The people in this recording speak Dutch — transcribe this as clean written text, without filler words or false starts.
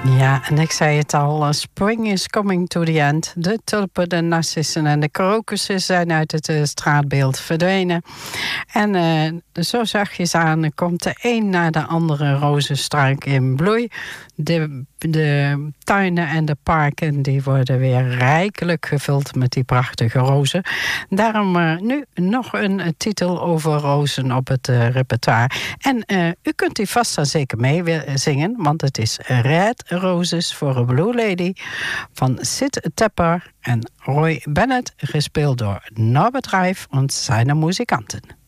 Ja, en ik zei het al, spring is coming to the end. De tulpen, de narcissen en de krokussen zijn uit het straatbeeld verdwenen. En zo zachtjes aan komt de een na de andere rozenstruik in bloei. De tuinen en de parken die worden weer rijkelijk gevuld met die prachtige rozen. Daarom nu nog een titel over rozen op het repertoire. En u kunt die vast en zeker mee zingen, want het is Red Roses for a Blue Lady van Sid Tepper en Roy Bennett, gespeeld door Norbert Reif en zijn muzikanten.